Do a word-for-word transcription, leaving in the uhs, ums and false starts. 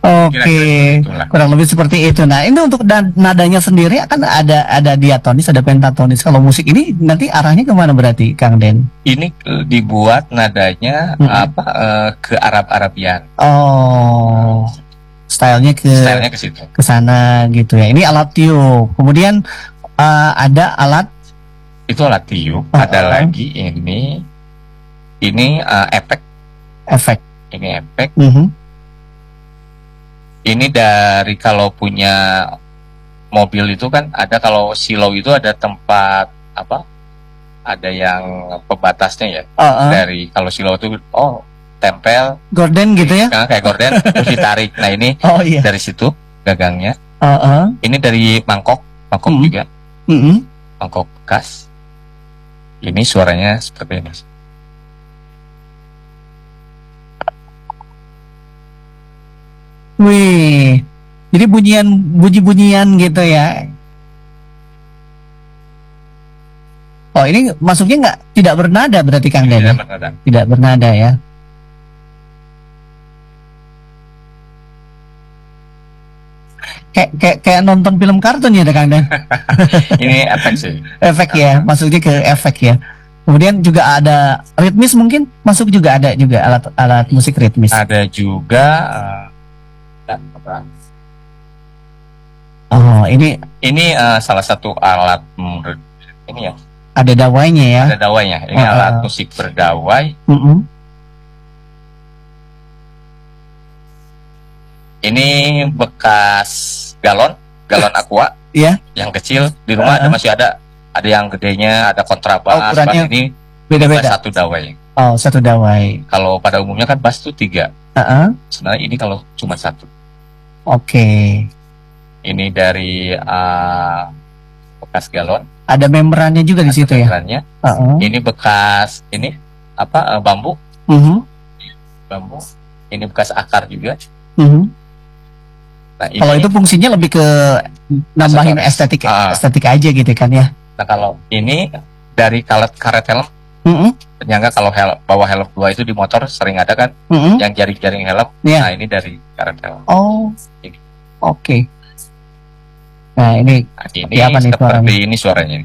Oke, kurang lebih seperti itu. Nah, ini untuk dan nadanya sendiri kan ada ada diatonis, ada pentatonis. Kalau musik ini nanti arahnya kemana berarti, Kang Den? Ini uh, dibuat nadanya hmm. apa uh, ke Arab-Arabian. Oh, stylenya ke stylenya ke situ, ke sana gitu ya. Ini alat tiup. Kemudian uh, ada alat itu alat tiup. Oh, ada oh. lagi ini ini uh, efek. Efek. Ini efek. Mm -hmm. Ini dari kalau punya mobil itu kan ada, kalau silau itu ada tempat apa? Ada yang pembatasnya ya. Uh -uh. Dari kalau silau itu oh tempel. Gorden gitu ya? Nah, kayak gorden terus ditarik. Nah ini oh, iya. dari situ gagangnya. Uh -uh. Ini dari mangkok, mangkok mm -hmm. juga. Mm -hmm. Mangkok bekas. Ini suaranya seperti ini. Wih, jadi bunyian bunyi-bunyian gitu ya. Oh, ini masuknya nggak tidak bernada berarti Kang Den? Tidak bernada. Tidak bernada ya. Kayak kayak kayak nonton film kartun ya, Kang Den. Ini efek sih. Efek ya, masuknya ke efek ya. Kemudian juga ada ritmis, mungkin masuk juga ada juga alat alat musik ritmis. Ada juga. Uh... Oh, ini ini uh, salah satu alat menurut ini ya. Ada dawainya ya. Ada dawainya. Ini uh, alat musik berdawai. Uh -uh. Ini bekas galon, galon aqua. Iya. Yang kecil di rumah uh -uh. ada, masih ada. Ada yang gedenya, ada kontrabas. Oh, ini beda-beda. Satu dawai. Oh, satu dawai. Kalau pada umumnya kan bass itu tiga. Uh -uh. Sebenarnya ini kalau cuma satu. Oke. Okay. Ini dari uh, bekas galon. Ada membrannya juga di situ ya. Membrannya. Uh -uh. Ini bekas ini apa uh, bambu. Uh -huh. Bambu. Ini bekas akar juga. Uh -huh. Nah, kalau itu fungsinya lebih ke nambahin estetik uh, estetik aja gitu kan ya. Nah kalau ini dari karet karet helm. Uh -uh. Penyangga kalau helm, bawa helm dua itu di motor sering ada kan, uh -uh. yang jaring-jaring helm. Yeah. Nah ini dari karet helm. Oh, oke. Okay. Nah ini, nah, ini apa nih seperti suaranya? Ini suaranya.